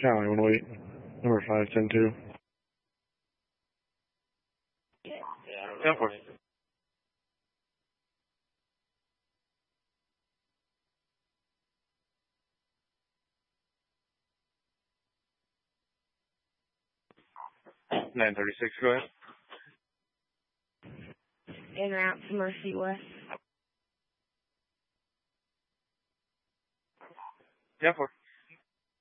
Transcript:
Cal, you want to wait? Number 5102. Yeah, of course. Nine 36, go ahead. En route to Mercy West. Yeah, of course.